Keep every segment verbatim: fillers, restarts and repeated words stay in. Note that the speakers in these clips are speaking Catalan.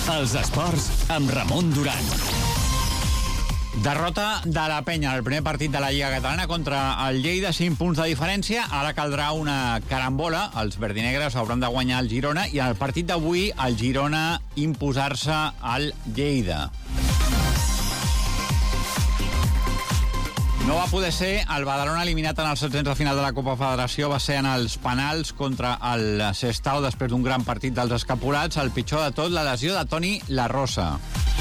Els esports amb Ramon Duran. Derrota de la Penya al primer partit de la Lliga Catalana contra el Lleida, cinc punts de diferència. Ara caldrà una carambola. Els verdinegres hauran de guanyar el Girona i en el partit d'avui el Girona imposar-se al Lleida. No va poder ser. El Badalona, eliminat en els setzents de final de la Copa Federació, va ser en els penals contra el Sestao després d'un gran partit dels escapulats. El pitjor de tot, la lesió de Toni La Rosa.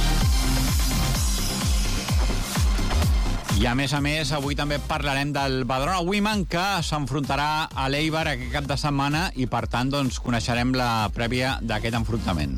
I a més a més, avui també parlarem del Badalona Women, que s'enfrontarà a l'Eibar aquest cap de setmana i, per tant, doncs, coneixerem la prèvia d'aquest enfrontament.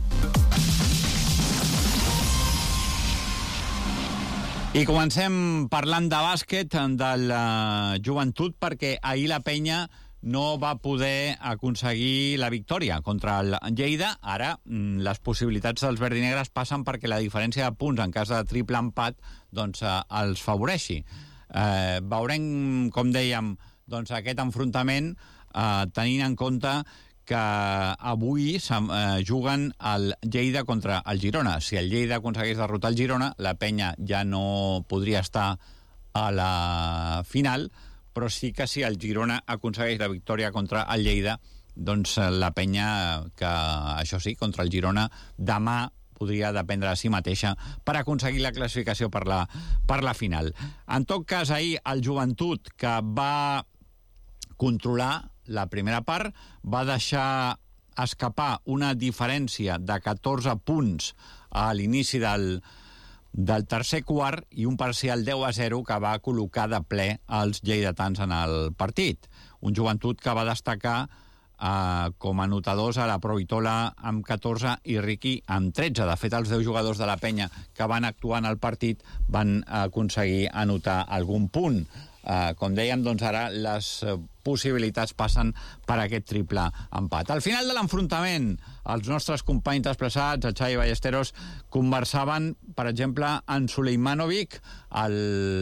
I comencem parlant de bàsquet, de la joventut, perquè ahir la Penya no va poder aconseguir la victòria contra el Lleida. Ara les possibilitats dels verdinegres passen perquè la diferència de punts en cas de triple empat doncs, eh, els favoreixi. Eh, veurem, com dèiem, doncs, aquest enfrontament eh, tenint en compte que avui eh, juguen el Lleida contra el Girona. Si el Lleida aconsegueix derrotar el Girona, la Penya ja no podria estar a la final, però sí que si el Girona aconsegueix la victòria contra el Lleida, doncs la Penya, que això sí, contra el Girona, demà podria dependre de si mateixa per aconseguir la classificació per la, per la final. En tot cas, ahir el Joventut, que va controlar la primera part, va deixar escapar una diferència de catorze punts a l'inici del del tercer quart i un parcial deu a zero que va col·locar de ple els lleidatans en el partit. Un Joventut que va destacar eh, com a anotadors a la Provitola amb catorze i Riqui amb tretze. De fet, els deu jugadors de la Penya que van actuar en el partit van aconseguir anotar algun punt. Uh, com dèiem, doncs ara les uh, possibilitats passen per aquest triple empat. Al final de l'enfrontament, els nostres companys desplaçats, el Xavi Ballesteros, conversaven, per exemple, en Suleimanovic, el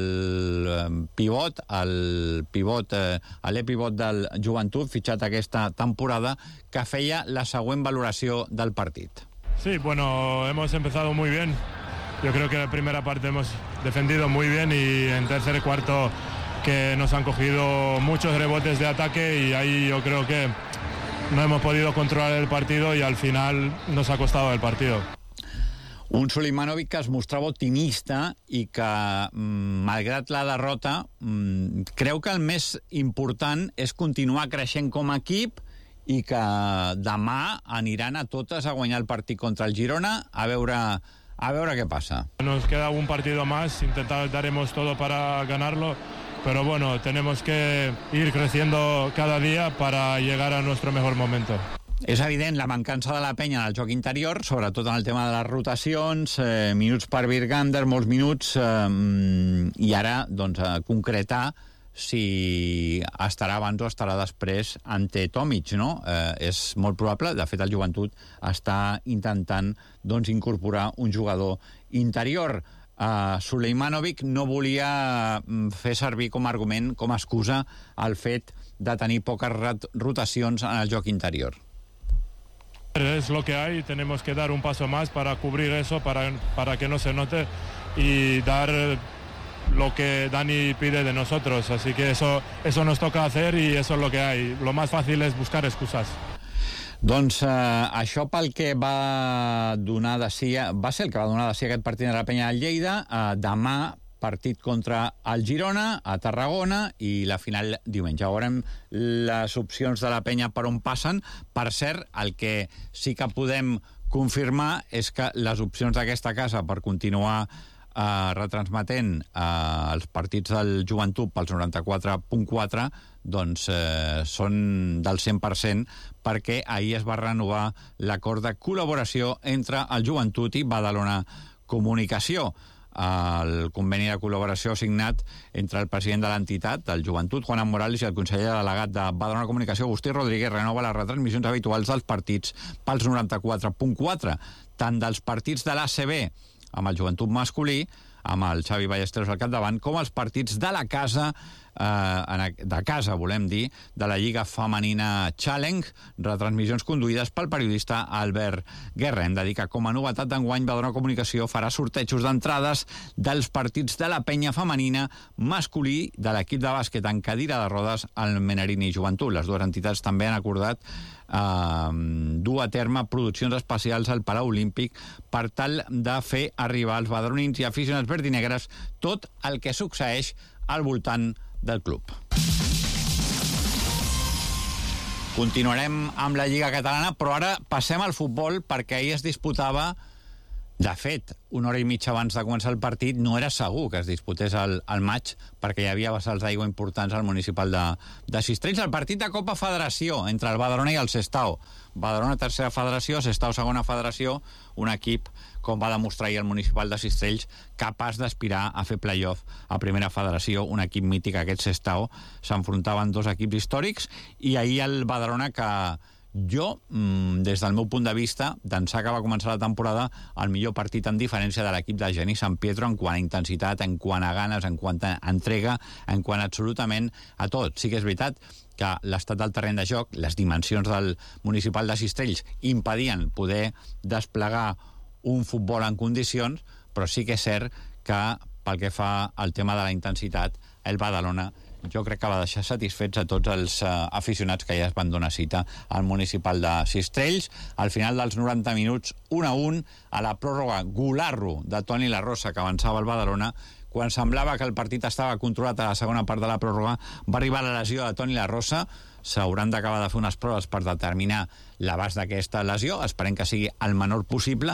uh, pivot, el pivot, uh, l'epivot del Joventut, fitxat aquesta temporada, que feia la següent valoració del partit. Sí, bueno, hemos empezado muy bien. Yo creo que en la primera parte hemos defendido muy bien y en tercer y cuarto que nos han cogido muchos rebotes de ataque y ahí yo creo que no hemos podido controlar el partido y al final nos ha costado el partido. Un Suleimanovic que es mostrava optimista i que, malgrat la derrota, creu que el més important és continuar creixent com a equip i que demà aniran a totes a guanyar el partit contra el Girona, a veure, a veure què passa. Nos queda un partido más, intentaremos todo para ganarlo. Pero bueno, tenemos que ir creciendo cada día para llegar a nuestro mejor momento. És evident la mancança de la Penya en el joc interior, sobretot en el tema de les rotacions, eh, minuts per Virgander, molts minuts, eh, i ara, doncs, a concretar si estarà abans o estarà després ante Tomic, no? Eh, és molt probable. De fet, el Joventut està intentant, doncs, incorporar un jugador interior. Uh, Suleimanovic no volia fer servir com a argument, com a excusa, el fet de tenir poques rotacions en el joc interior. Es lo que hay, tenemos que dar un paso más para cubrir eso, para, para que no se note y dar lo que Dani pide de nosotros, así que eso, eso nos toca hacer y eso es lo que hay. Lo más fácil es buscar excusas. Doncs eh, això pel que va donar de si, va ser el que va donar de si aquest partit de la Penya del Lleida. Eh, demà partit contra el Girona a Tarragona i la final diumenge. Veurem les opcions de la Penya per on passen. Per cert, el que sí que podem confirmar és que les opcions d'aquesta casa per continuar eh, retransmetent eh, els partits del Joventut pels noranta-quatre punt quatre doncs eh, són del cent per cent, perquè ahir es va renovar l'acord de col·laboració entre el Joventut i Badalona Comunicació. El conveni de col·laboració signat entre el president de l'entitat, del Joventut, Juan Morales, i el conseller delegat de Badalona Comunicació, Agustí Rodríguez, renova les retransmissions habituals dels partits pels noranta-quatre punt quatre, tant dels partits de l'A C B amb el Joventut masculí, amb el Xavi Ballesteros al capdavant, com els partits de la casa eh, de casa, volem dir, de la Lliga Femenina Challenge, retransmissions conduïdes pel periodista Albert Guerra. Hem de dir que com a novetat d'enguany Badalona Comunicació farà sortejos d'entrades dels partits de la penya femenina masculí de l'equip de bàsquet en cadira de rodes al Menerini Joventut. Les dues entitats també han acordat Uh, dur a terme produccions especials al Palau Olímpic per tal de fer arribar als badalonins i aficionats verdinegres tot el que succeeix al voltant del club. Continuarem amb la Lliga Catalana, però ara passem al futbol perquè ahir es disputava. De fet, una hora i mitja abans de començar el partit no era segur que es disputés el, el maig perquè hi havia vessals d'aigua importants al municipal de, de Sistrells. El partit de Copa Federació entre el Badalona i el Sestao. Badalona tercera federació, Sestao segona federació, un equip, com va demostrar ahir el municipal de Sistrells, capaç d'aspirar a fer playoff a primera federació, un equip mític, aquest Sestao. S'enfrontaven dos equips històrics i ahir el Badalona, que jo, des del meu punt de vista, d'ençà que va començar la temporada, el millor partit en diferència de l'equip de Genís San Pietro en quant a intensitat, en quant a ganes, en quant a entrega, en quant a absolutament a tot. Sí que és veritat que l'estat del terreny de joc, les dimensions del municipal de Sistrells impedien poder desplegar un futbol en condicions, però sí que és cert que pel que fa al tema de la intensitat, el Badalona jo crec que va deixar satisfets a tots els uh, aficionats que ja es van donar cita al municipal de Sistrells. Al final dels noranta minuts, un a un, a la pròrroga, golarro de Toni La Rosa, que avançava el Badalona. Quan semblava que el partit estava controlat a la segona part de la pròrroga, va arribar la lesió de Toni La Rosa. S'hauran d'acabar de fer unes proves per determinar l'abast d'aquesta lesió. Esperem que sigui el menor possible,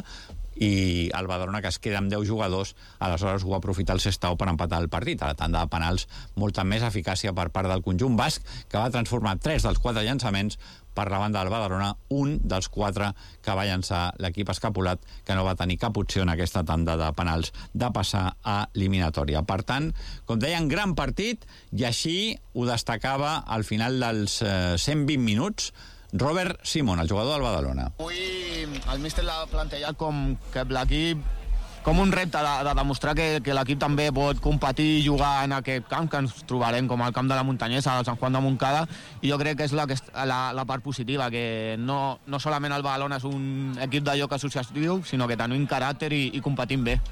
i el Badalona, que es queda amb deu jugadors, aleshores ho aprofita el Sestao per empatar el partit. A la tanda de penals, molta més eficàcia per part del conjunt basc, que va transformar tres dels quatre llançaments per la banda del Badalona, un dels quatre que va llançar l'equip escapulat, que no va tenir cap opció en aquesta tanda de penals de passar a eliminatòria. Per tant, com deien, gran partit, i així ho destacava al final dels eh, cent vint minuts Robert Simón, el jugador del Badalona. Avui el míster l'ha plantejat com que l'equip, com un repte de, de demostrar que, que l'equip també pot competir i jugar en aquest camp que ens trobarem com el camp de la Muntanyesa, el Sant Juan de Montcada, i jo crec que és la, la, la part positiva, que no, no solament el Badalona és un equip de joc associatiu, sinó que tenim caràcter i, i competim bé.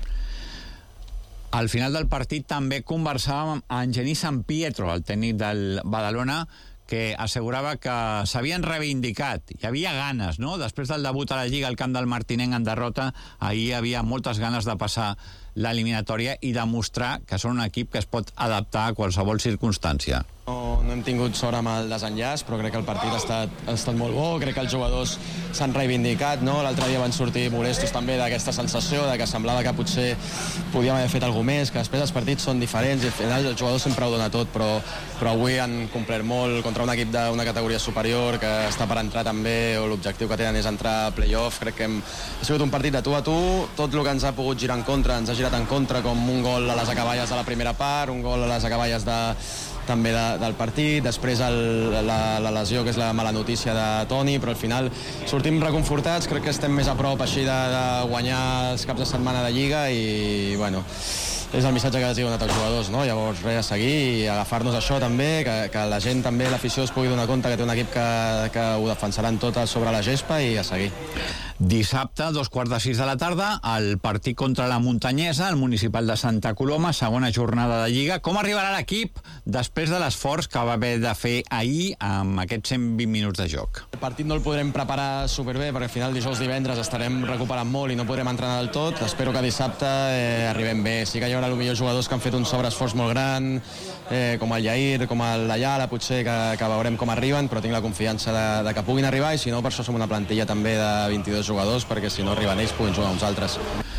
Al final del partit també conversàvem amb Genís San Pietro, el tècnic del Badalona, que assegurava que s'havien reivindicat. Hi havia ganes, no? Després del debut a la Lliga al camp del Martinenc en derrota, ahir hi havia moltes ganes de passar l'eliminatòria i demostrar que són un equip que es pot adaptar a qualsevol circumstància. No, no hem tingut sort amb el desenllaç, però crec que el partit ha estat, ha estat molt bo. Crec que els jugadors s'han reivindicat, no? L'altre dia van sortir molestos també d'aquesta sensació de que semblava que potser podíem haver fet alguna més, que després els partits són diferents i al final el jugador sempre ho dona tot, però, però avui han complert molt contra un equip d'una categoria superior que està per entrar també, o l'objectiu que tenen és entrar a playoff. Crec que hem, ha sigut un partit de tu a tu, tot el que ens ha pogut girar en contra ens ha girat en contra, com un gol a les acaballes de la primera part, un gol a les acaballes de també de, del partit, després el, la, la lesió, que és la mala notícia de Toni, però al final sortim reconfortats, crec que estem més a prop així de, de guanyar els caps de setmana de Lliga i, bueno, és el missatge que els he donat als jugadors, no? Llavors, res, a seguir i agafar-nos això també, que, que la gent també, l'afició es pugui donar compte que té un equip que, que ho defensaran tot sobre la gespa i a seguir. Dissabte, dos quarts de sis de la tarda, el partit contra la Muntanyesa, el municipal de Santa Coloma, segona jornada de Lliga. Com arribarà l'equip després de l'esforç que va haver de fer ahir amb aquests cent vint minuts de joc? El partit no el podrem preparar superbé, perquè al final dijous divendres estarem recuperant molt i no podrem entrenar del tot. Espero que dissabte eh, arribem bé. Sí que hi haurà potser jugadors que han fet un sobreesforç molt gran, eh, com el Jair, com el Ayala, potser que, que veurem com arriben, però tinc la confiança de, de que puguin arribar, i si no, per això som una plantilla també de vint-i-dos jugadors, perquè si no arriben ells puguin jugar uns altres.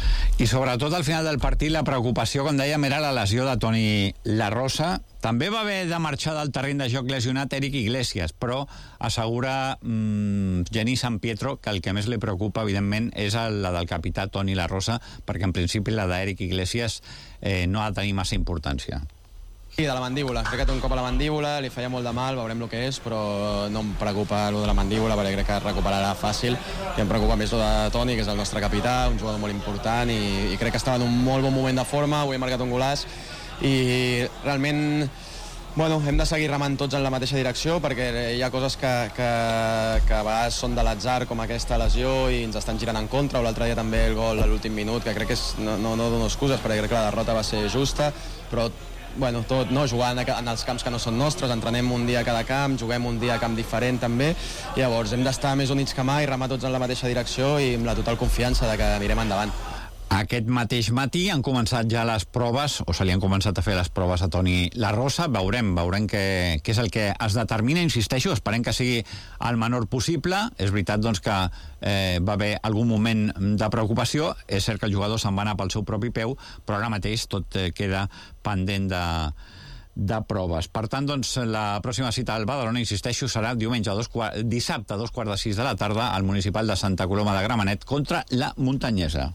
I sobretot al final del partit la preocupació, com dèiem, era la lesió de Toni La Rosa. També va haver de marxar del terreny de joc lesionat Eric Iglesias, però assegura mmm, Genís San Pietro que el que més li preocupa, evidentment, és la del capità Toni La Rosa, perquè en principi la d'Eric Iglesias eh, no ha de tenir massa importància. Sí, de la mandíbula. Crec que té un cop a la mandíbula, li feia molt de mal, veurem el que és, però no em preocupa el de la mandíbula, perquè crec que es recuperarà fàcil, i em preocupa més el de Toni, que és el nostre capità, un jugador molt important, i, i crec que estava en un molt bon moment de forma, avui he marcat un golaç, i realment Bueno, hem de seguir remant tots en la mateixa direcció perquè hi ha coses que, que, que a vegades són de l'atzar, com aquesta lesió, i ens estan girant en contra, o l'altre dia també el gol a l'últim minut, que crec que és, no, no, no dono excuses perquè crec que la derrota va ser justa, però bueno, tot, no? Jugant en els camps que no són nostres, entrenem un dia a cada camp, juguem un dia a camp diferent també, i llavors hem d'estar més units que mai, remar tots en la mateixa direcció i amb la total confiança de que anirem endavant. Aquest mateix matí han començat ja les proves, o se li han començat a fer les proves a Toni La Rosa. Veurem, veurem què, què és el que es determina. Insisteixo, esperem que sigui el menor possible. És veritat doncs, que eh, va haver algun moment de preocupació. És cert que el jugador se'n va anar pel seu propi peu, però ara mateix tot eh, queda pendent de, de proves. Per tant, doncs, la pròxima cita al Badalona, insisteixo, serà diumenge a dos quart, dissabte a dos quarts de sis de la tarda al municipal de Santa Coloma de Gramenet contra la Muntanyesa.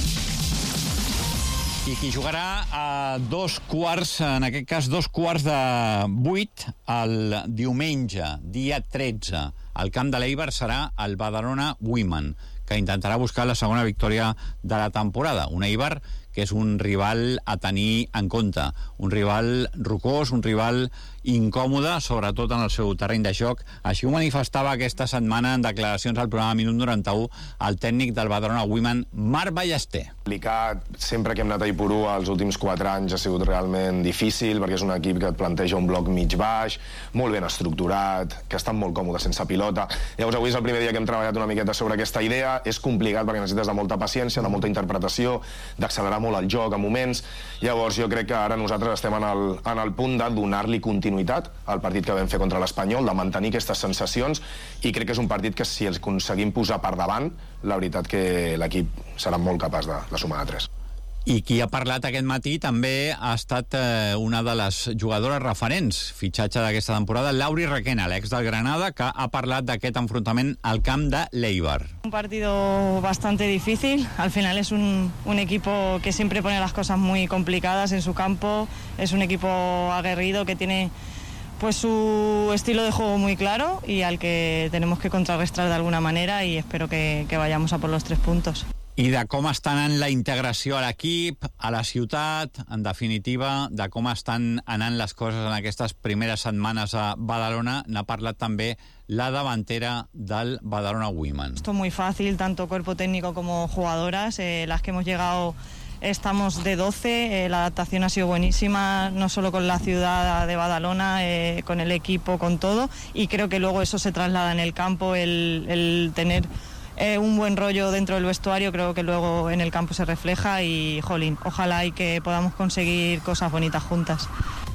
I qui jugarà a dos quarts, en aquest cas dos quarts de vuit, el diumenge, dia tretze, al camp de l'Eibar serà el Badalona Women, que intentarà buscar la segona victòria de la temporada. Un Eibar que és un rival a tenir en compte, un rival rocós, un rival incòmode, sobretot en el seu terreny de joc. Així ho manifestava aquesta setmana en declaracions al programa Minut noranta-u el tècnic del Badalona Women, Marc Ballester. Complicat, sempre que hem anat a Ipurú els últims quatre anys ha sigut realment difícil, perquè és un equip que et planteja un bloc mig-baix, molt ben estructurat, que estan molt còmodes sense pilota. Llavors avui és el primer dia que hem treballat una miqueta sobre aquesta idea. És complicat perquè necessites de molta paciència, de molta interpretació, d'accelerar molt el joc a moments. Llavors jo crec que ara nosaltres estem en el, en el punt de donar-li continuïtat al partit que vam fer contra l'Espanyol, de mantenir aquestes sensacions, i crec que és un partit que si els aconseguim posar per davant, la veritat que l'equip serà molt capaç de, de sumar a tres. I qui ha parlat aquest matí també ha estat eh, una de les jugadores referents, fitxatge d'aquesta temporada, Lauri Requena, l'ex del Granada, que ha parlat d'aquest enfrontament al camp de l'Eibar. Un partido bastante difícil, al final es un, un equipo que siempre pone las cosas muy complicadas en su campo, es un equipo aguerrido que tiene pues su estilo de juego muy claro y al que tenemos que contrarrestar de alguna manera, y espero que, que vayamos a por los tres puntos. I de com està anant la integració a l'equip, a la ciutat, en definitiva, de com estan anant les coses en aquestes primeres setmanes a Badalona, n'ha parlat també la davantera del Badalona Women. Esto muy fácil, tanto cuerpo técnico como jugadoras, eh, las que hemos llegado estamos de doce, eh, la adaptación ha sido buenísima, no solo con la ciudad de Badalona, eh, con el equipo, con todo, y creo que luego eso se traslada en el campo, el, el tener Eh, un buen rollo dentro del vestuario, creo que luego en el campo se refleja, y jolín, ojalá y que podamos conseguir cosas bonitas juntas.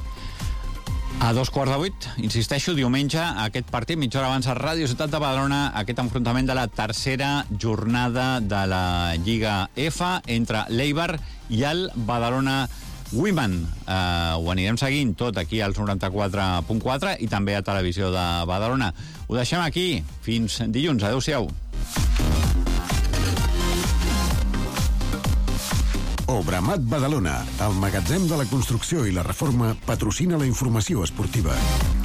A dos quarts de vuit, insisteixo, diumenge, aquest partit, mitja hora abans a Ràdio Ciutat de Badalona, aquest enfrontament de la tercera jornada de la Lliga F entre l'Eibar i el Badalona Women. Uh, ho anirem seguint tot aquí als noranta-quatre punt quatre i també a Televisió de Badalona. Ho deixem aquí. Fins dilluns. Adéu-siau. Obramat Badalona, el magatzem de la construcció i la reforma, patrocina la informació esportiva.